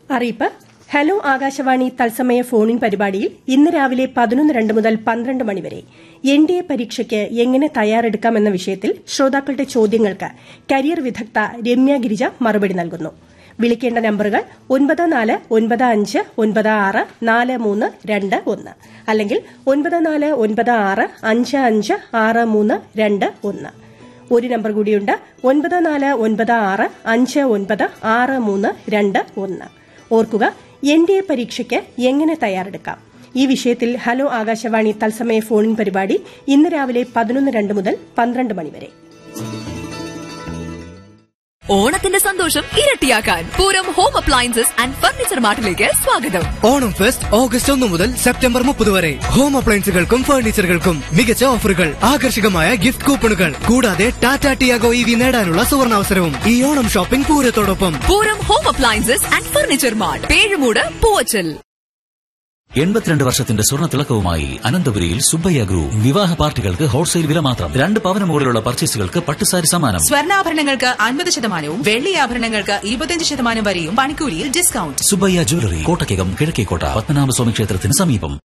അറിയിപ്പ്. ഹലോ ആകാശവാണി തത്സമയ ഫോണിൻ പരിപാടിയിൽ ഇന്ന് രാവിലെ 11:02 മുതൽ 12 മണിവരെ എൻഡിഎ പരീക്ഷയ്ക്ക് എങ്ങനെ തയ്യാറെടുക്കാമെന്ന വിഷയത്തിൽ ശ്രോതാക്കളുടെ ചോദ്യങ്ങൾക്ക് കരിയർ വിദഗ്ധ രമ്യ ഗിരിജ മറുപടി നൽകുന്നു. വിളിക്കേണ്ട നമ്പറുകൾ 9495964321 അല്ലെങ്കിൽ 9496556321. ഒരു നമ്പർ കൂടിയുണ്ട്, 9496596321. ഓർക്കുക, എൻഡിഎ പരീക്ഷയ്ക്ക് എങ്ങനെ തയ്യാറെടുക്കാം. ഈ വിഷയത്തിൽ ഹലോ ആകാശവാണി തത്സമയ ഫോണിൻ പരിപാടി ഇന്ന് രാവിലെ 11:02 മുതൽ 12 മണിവരെ. ഓണത്തിന്റെ സന്തോഷം ഇരട്ടിയാക്കാൻ Pooram home appliances and furniture മാർട്ടിലേക്ക് സ്വാഗതം. ഓണം ഫെസ്റ്റ് ഓഗസ്റ്റ് 1 മുതൽ സെപ്റ്റംബർ 30 വരെ. ഹോം അപ്ലയൻസുകൾക്കും ഫർണിച്ചറുകൾക്കും മികച്ച ഓഫറുകൾ, ആകർഷകമായ ഗിഫ്റ്റ് കൂപ്പണുകൾ, കൂടാതെ ടാറ്റ ടിയാഗോ EV നേടാനുള്ള സുവർണാവസരവും ഈ Onam shopping പൂരത്തോടൊപ്പം. Pooram home appliances and furniture mart, Pezhumoodu, Poovachal. 82 വർഷത്തിന്റെ സ്വർണ്ണ തിളക്കവുമായി അനന്തപുരിയിൽ സുബ്ബയ്യ ഗ്രൂപ്പ്. വിവാഹ പാർട്ടികൾക്ക് ഹോൾസെയിൽ വില മാത്രം. 2 പവന് മുകളിലുള്ള പർച്ചേസുകൾക്ക് പട്ടുസാരി സമ്മാനം. സ്വർണ്ണാഭരണങ്ങൾക്ക് 50%, വെള്ളി ആഭരണങ്ങൾക്ക് 25% വരെയും പണിക്കൂലിയിൽ ഡിസ്കൗണ്ട്. സുബ്ബയ്യ ജ്വല്ലറി, കോട്ടയ്ക്കകം, കിഴക്കേക്കോട്ട, പത്മനാഭസ്വാമി ക്ഷേത്രത്തിന് സമീപം.